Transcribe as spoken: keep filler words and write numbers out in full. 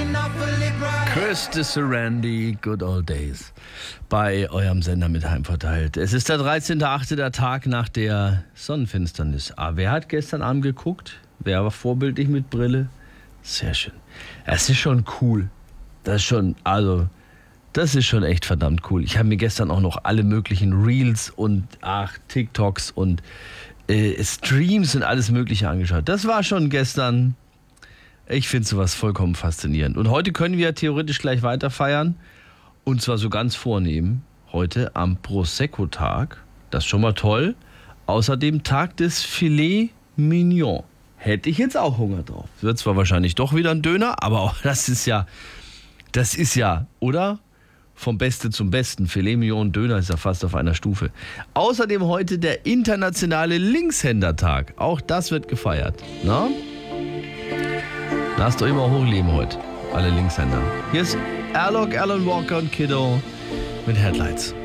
Chris Sarandon, Good Old Days, bei eurem Sender mit Heimverteilt. Es ist der dreizehnter achte, der Tag nach der Sonnenfinsternis. Ah, wer hat gestern Abend geguckt? Wer war vorbildlich mit Brille? Sehr schön. Es ist schon cool. Das ist schon, also, das ist schon echt verdammt cool. Ich habe mir gestern auch noch alle möglichen Reels und, ach, TikToks und äh, Streams und alles Mögliche angeschaut. Das war schon gestern... Ich finde sowas vollkommen faszinierend. Und heute können wir theoretisch gleich weiter feiern. Und zwar so ganz vornehm. Heute am Prosecco-Tag. Das ist schon mal toll. Außerdem Tag des Filet Mignon. Hätte ich jetzt auch Hunger drauf. Wird zwar wahrscheinlich doch wieder ein Döner, aber auch das ist ja, das ist ja, oder? Vom Beste zum Besten. Filet Mignon und Döner ist ja fast auf einer Stufe. Außerdem heute der internationale Linkshändertag. Auch das wird gefeiert. Na? Lasst euch immer hochleben heute, alle Linkshänder. Hier ist Alok, Alan Walker und Kiddo mit Headlights.